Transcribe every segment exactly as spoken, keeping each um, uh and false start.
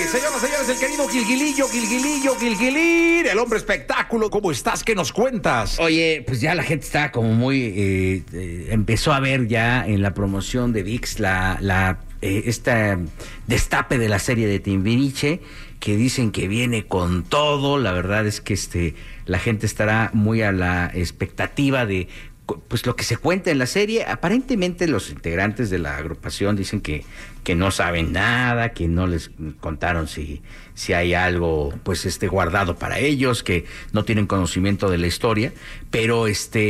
Señoras, señores, el querido Gilgilillo, Gilgilillo, Gilgilín, el hombre espectáculo. ¿Cómo estás? ¿Qué nos cuentas? Oye, pues ya la gente está como muy... Eh, eh, empezó a ver ya en la promoción de ViX la, la eh, esta destape de la serie de Timbiriche, que dicen que viene con todo. La verdad es que este la gente estará muy a la expectativa de pues lo que se cuenta en la serie. Aparentemente los integrantes de la agrupación dicen que, que no saben nada, que no les contaron si, si hay algo pues este guardado para ellos, que no tienen conocimiento de la historia, pero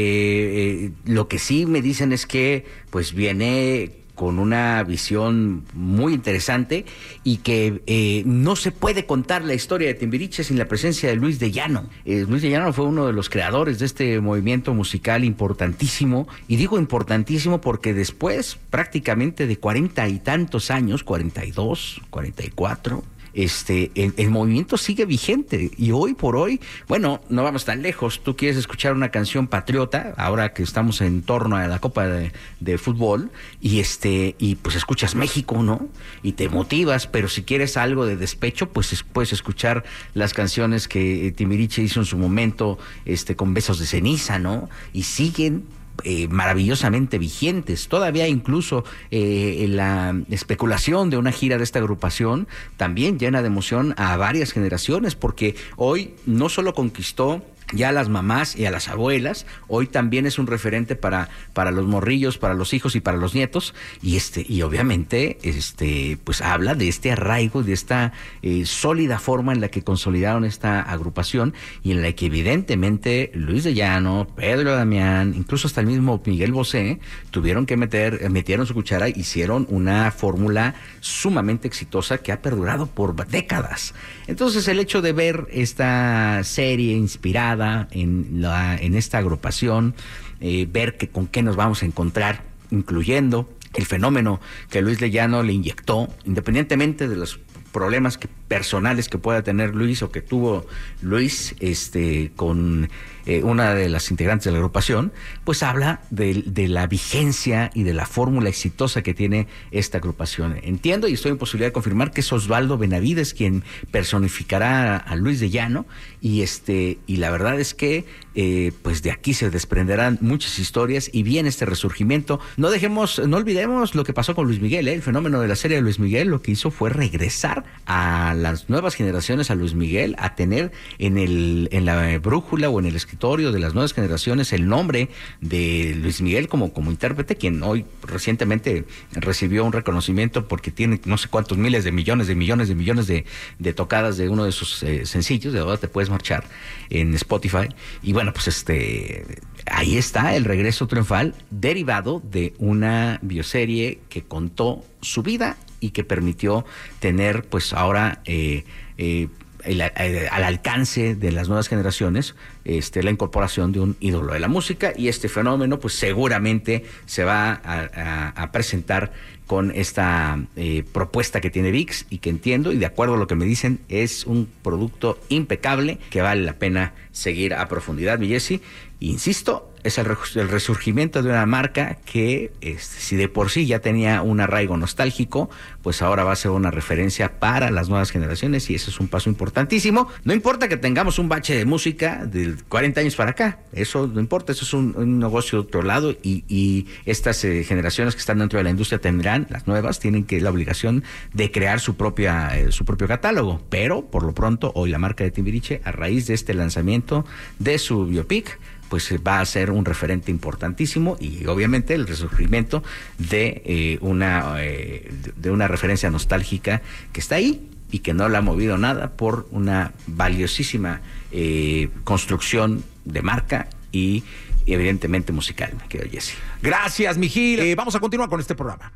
este eh, lo que sí me dicen es que pues viene con una visión muy interesante y que eh, no se puede contar la historia de Timbiriche sin la presencia de Luis de Llano. Eh, Luis de Llano fue uno de los creadores de este movimiento musical importantísimo, y digo importantísimo porque después prácticamente de cuarenta y tantos años, cuarenta y dos, cuarenta y cuatro, Este, el, el movimiento sigue vigente, y hoy por hoy, bueno, no vamos tan lejos. Tú quieres escuchar una canción patriota, ahora que estamos en torno a la Copa de, de Fútbol, y este, y pues escuchas México, ¿no? Y te motivas, pero si quieres algo de despecho, pues es, puedes escuchar las canciones que Timbiriche hizo en su momento, este, con Besos de Ceniza, ¿no? Y siguen Eh, maravillosamente vigentes. Todavía incluso eh, la especulación de una gira de esta agrupación también llena de emoción a varias generaciones, porque hoy no solo conquistó ya a las mamás y a las abuelas, hoy también es un referente para, para los morrillos, para los hijos y para los nietos, y este, y obviamente este, pues habla de este arraigo, de esta eh, sólida forma en la que consolidaron esta agrupación, y en la que evidentemente Luis de Llano, Pedro Damián, incluso hasta el mismo Miguel Bosé, tuvieron que meter, metieron su cuchara, hicieron una fórmula sumamente exitosa que ha perdurado por décadas. Entonces el hecho de ver esta serie inspirada en, la, en esta agrupación, eh, ver que con qué nos vamos a encontrar, incluyendo el fenómeno que Luis de Llano le inyectó, independientemente de los problemas que, personales que pueda tener Luis o que tuvo Luis este, con eh, una de las integrantes de la agrupación, pues habla de, de la vigencia y de la fórmula exitosa que tiene esta agrupación. Entiendo y estoy en posibilidad de confirmar que es Osvaldo Benavides quien personificará a, a Luis de Llano, y este y la verdad es que eh, pues de aquí se desprenderán muchas historias y viene este resurgimiento. No dejemos, no olvidemos lo que pasó con Luis Miguel, ¿eh? El fenómeno de la serie de Luis Miguel lo que hizo fue regresar a las nuevas generaciones a Luis Miguel, a tener en el en la brújula o en el escritorio de las nuevas generaciones el nombre de Luis Miguel como, como intérprete, quien hoy recientemente recibió un reconocimiento porque tiene no sé cuántos miles de millones de millones de millones de, de tocadas de uno de sus eh, sencillos, de Ahora Te Puedes Marchar, en Spotify. Y bueno, pues este ahí está el regreso triunfal, derivado de una bioserie que contó su vida y que permitió tener pues ahora eh, eh, el, el, al alcance de las nuevas generaciones este, la incorporación de un ídolo de la música, y este fenómeno pues seguramente se va a, a, a presentar con esta eh, propuesta que tiene ViX, y que entiendo y de acuerdo a lo que me dicen es un producto impecable que vale la pena seguir a profundidad, mi Jessy. Insisto, es el, el resurgimiento de una marca que este, si de por sí ya tenía un arraigo nostálgico, pues ahora va a ser una referencia para las nuevas generaciones, y eso es un paso importantísimo. No importa que tengamos un bache de música de cuarenta años para acá, eso no importa, eso es un, un negocio de otro lado, y, y estas eh, generaciones que están dentro de la industria tendrán, las nuevas, tienen que la obligación de crear su propia eh, su propio catálogo, pero por lo pronto hoy la marca de Timbiriche, a raíz de este lanzamiento de su biopic, pues va a ser un referente importantísimo, y obviamente el resurgimiento de eh, una eh, de una referencia nostálgica que está ahí y que no la ha movido nada por una valiosísima eh, construcción de marca y evidentemente musical, me quedo Jessy. Gracias, mi Gil. Eh, vamos a continuar con este programa.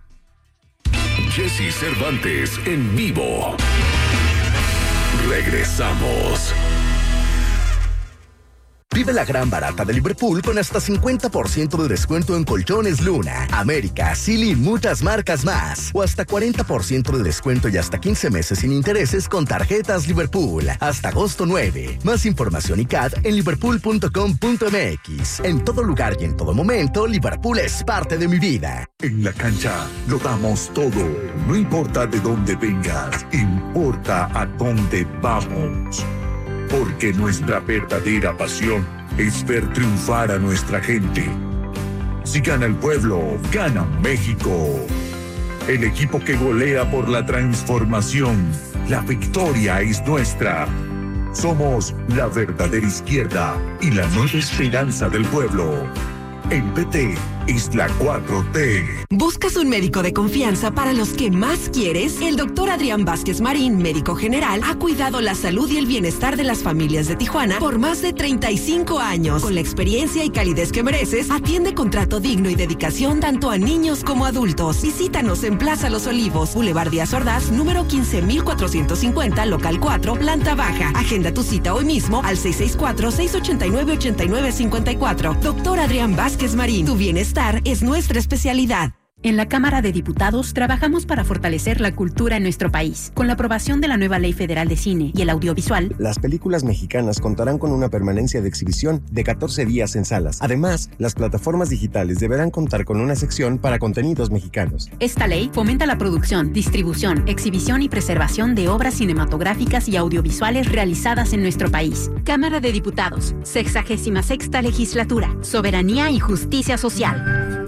Jessy Cervantes en vivo. Regresamos. Vive la gran barata de Liverpool con hasta cincuenta por ciento de descuento en colchones Luna, América, Silly y muchas marcas más. O hasta cuarenta por ciento de descuento y hasta quince meses sin intereses con tarjetas Liverpool. Hasta agosto nueve. Más información y C A D en liverpool punto com punto m x. En todo lugar y en todo momento, Liverpool es parte de mi vida. En la cancha lo damos todo. No importa de dónde vengas, importa a dónde vamos. Porque nuestra verdadera pasión es ver triunfar a nuestra gente. Si gana el pueblo, gana México. El equipo que golea por la transformación. La victoria es nuestra. Somos la verdadera izquierda y la nueva esperanza del pueblo. El P T es la cuatro T. ¿Buscas un médico de confianza para los que más quieres? El doctor Adrián Vázquez Marín, médico general, ha cuidado la salud y el bienestar de las familias de Tijuana por más de treinta y cinco años. Con la experiencia y calidez que mereces, atiende con trato digno y dedicación tanto a niños como adultos. Visítanos en Plaza Los Olivos, Boulevard Díaz Ordaz, número quince mil cuatrocientos cincuenta, local cuatro, planta baja. Agenda tu cita hoy mismo al seis seis cuatro, seis ocho nueve, ocho nueve cinco cuatro. Doctor Adrián Vázquez Marín, tu bienestar es nuestra especialidad. En la Cámara de Diputados trabajamos para fortalecer la cultura en nuestro país. Con la aprobación de la nueva Ley Federal de Cine y el Audiovisual, las películas mexicanas contarán con una permanencia de exhibición de catorce días en salas. Además, las plataformas digitales deberán contar con una sección para contenidos mexicanos. Esta ley fomenta la producción, distribución, exhibición y preservación de obras cinematográficas y audiovisuales realizadas en nuestro país. Cámara de Diputados, sexagésima sexta legislatura, soberanía y justicia social.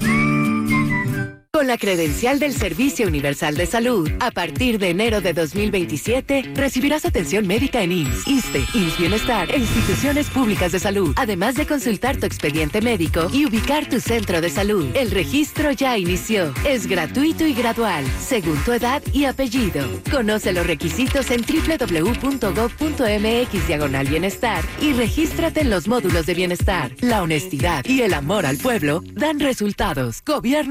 Con la credencial del Servicio Universal de Salud, a partir de enero de dos mil veintisiete, recibirás atención médica en I M S S, ISSSTE, I M S S Bienestar e instituciones públicas de salud, además de consultar tu expediente médico y ubicar tu centro de salud. El registro ya inició. Es gratuito y gradual, según tu edad y apellido. Conoce los requisitos en doble u doble u doble u punto gob punto m x diagonal bienestar y regístrate en los módulos de bienestar. La honestidad y el amor al pueblo dan resultados. Gobierno